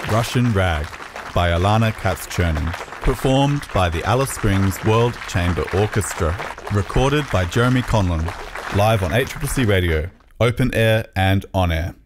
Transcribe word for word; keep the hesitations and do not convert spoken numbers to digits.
Russian Rag by Alana Katz-Chernin. Performed by the Alice Springs World Chamber Orchestra. Recorded by Jeremy Conlon. Live on H C C Radio, open air and on air.